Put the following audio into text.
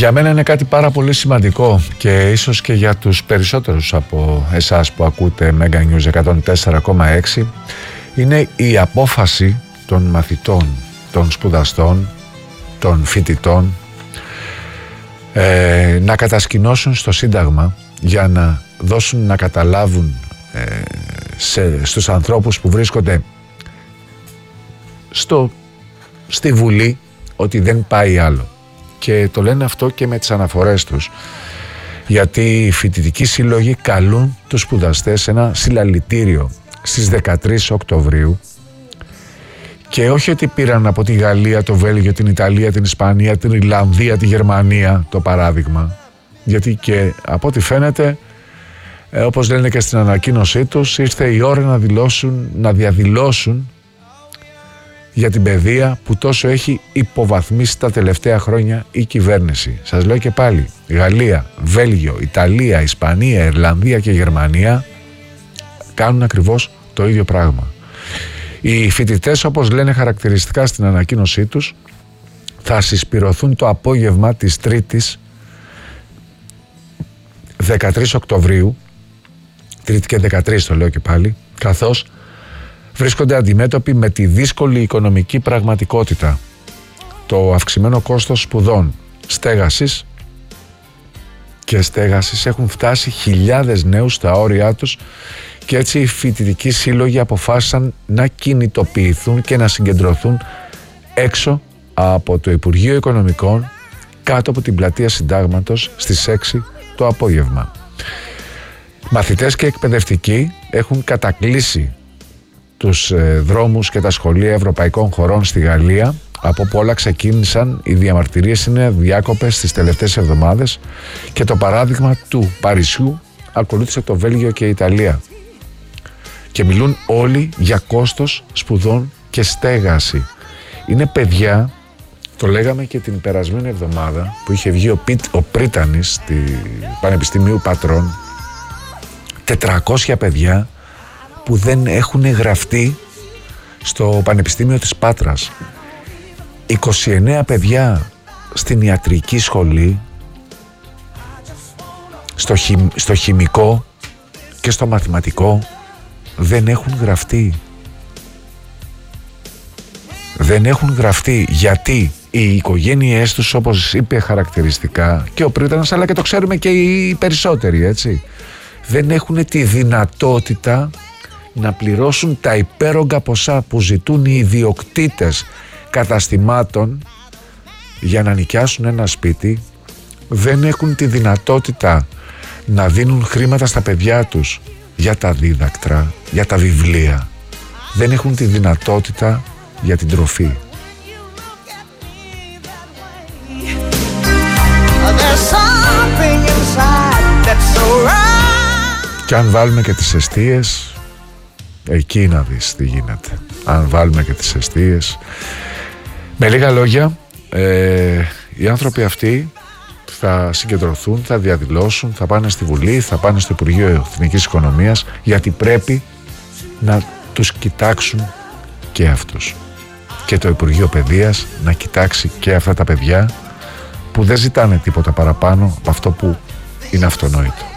Για μένα είναι κάτι πάρα πολύ σημαντικό και ίσως και για τους περισσότερους από εσάς που ακούτε Mega News 104,6, είναι η απόφαση των μαθητών, των σπουδαστών, των φοιτητών να κατασκηνώσουν στο Σύνταγμα για να δώσουν να καταλάβουν στους ανθρώπους που βρίσκονται στη Βουλή ότι δεν πάει άλλο. Και το λένε αυτό και με τις αναφορές τους, γιατί οι φοιτητικοί σύλλογοι καλούν τους σπουδαστές σε ένα συλλαλητήριο στις 13 Οκτωβρίου, και όχι ότι πήραν από τη Γαλλία, το Βέλγιο, την Ιταλία, την Ισπανία, την Ιρλανδία, τη Γερμανία το παράδειγμα, γιατί και από ό,τι φαίνεται, όπως λένε και στην ανακοίνωσή τους, ήρθε η ώρα να διαδηλώσουν για την παιδεία που τόσο έχει υποβαθμίσει τα τελευταία χρόνια η κυβέρνηση. Σας λέω και πάλι, Γαλλία, Βέλγιο, Ιταλία, Ισπανία, Ιρλανδία και Γερμανία κάνουν ακριβώς το ίδιο πράγμα. Οι φοιτητές, όπως λένε χαρακτηριστικά στην ανακοίνωσή τους, θα συσπηρωθούν το απόγευμα της Τρίτης 13 Οκτωβρίου, Τρίτη και 13 το λέω και πάλι, καθώς βρίσκονται αντιμέτωποι με τη δύσκολη οικονομική πραγματικότητα, το αυξημένο κόστος σπουδών, στέγασης έχουν φτάσει χιλιάδες νέους στα όρια τους, και έτσι οι φοιτητικοί σύλλογοι αποφάσισαν να κινητοποιηθούν και να συγκεντρωθούν έξω από το Υπουργείο Οικονομικών, κάτω από την πλατεία Συντάγματος στις 6 το απόγευμα. Μαθητές και εκπαιδευτικοί έχουν κατακλείσει τους δρόμους και τα σχολεία ευρωπαϊκών χωρών στη Γαλλία, από όπου όλα ξεκίνησαν. Οι διαμαρτυρίες είναι διάκοπες τις τελευταίες εβδομάδες και το παράδειγμα του Παρισιού ακολούθησε το Βέλγιο και η Ιταλία, και μιλούν όλοι για κόστος σπουδών και στέγαση. Είναι παιδιά, το λέγαμε και την περασμένη εβδομάδα που είχε βγει ο Πρίτανης του Πανεπιστημίου Πατρών, 400 παιδιά που δεν έχουν γραφτεί στο Πανεπιστήμιο της Πάτρας, 29 παιδιά στην ιατρική σχολή, στο χημικό και στο μαθηματικό δεν έχουν γραφτεί. Δεν έχουν γραφτεί γιατί οι οικογένειές τους, όπως είπε χαρακτηριστικά και ο Πρίτανας, αλλά και το ξέρουμε και οι περισσότεροι, έτσι, δεν έχουν τη δυνατότητα να πληρώσουν τα υπέρογκα ποσά που ζητούν οι ιδιοκτήτες καταστημάτων για να νοικιάσουν ένα σπίτι. Δεν έχουν τη δυνατότητα να δίνουν χρήματα στα παιδιά τους για τα δίδακτρα, για τα βιβλία. Δεν έχουν τη δυνατότητα για την τροφή. Και αν βάλουμε και τις εστίες, εκεί να δεις τι γίνεται. Αν βάλουμε και τις εστίες, με λίγα λόγια, οι άνθρωποι αυτοί θα συγκεντρωθούν, θα διαδηλώσουν, θα πάνε στη Βουλή, θα πάνε στο Υπουργείο Εθνικής Οικονομίας, γιατί πρέπει να τους κοιτάξουν και αυτούς. Και το Υπουργείο Παιδείας να κοιτάξει και αυτά τα παιδιά που δεν ζητάνε τίποτα παραπάνω από αυτό που είναι αυτονόητο.